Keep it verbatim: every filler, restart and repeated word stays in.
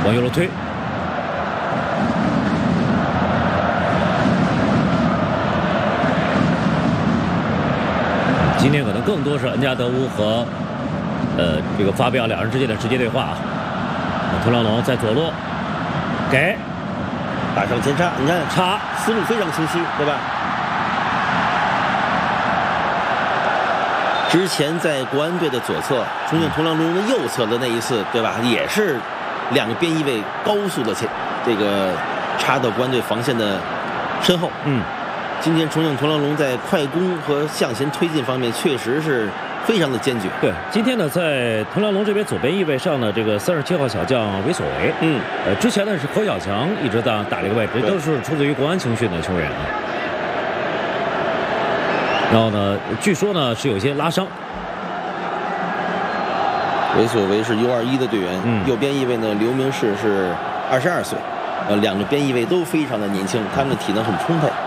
往右路推。今天可能更多是恩加德乌和呃这个法比奥两人之间的直接对话啊。图朗龙在左路给打上前插，你看插思路非常清晰，对吧？之前在国安队的左侧，冲向图朗龙的右侧的那一次，对吧？也是两个边翼位高速的前这个插到国安队防线的身后。 嗯。 今天重庆图朗龙在快攻和向前推进方面确实是非常的坚决。 对，今天呢，在图朗龙这边左边翼位上的这个三十七号小将韦索维， 嗯， 呃，之前呢是何小强一直在打这个位置，都是出自于国安青训的球员啊。然后呢，据说呢是有些拉伤。 韦索维是 U 二一的队员， 嗯， 右边翼位呢刘明世是二十二岁，呃，两个边翼位都非常的年轻，他们的体能很充沛。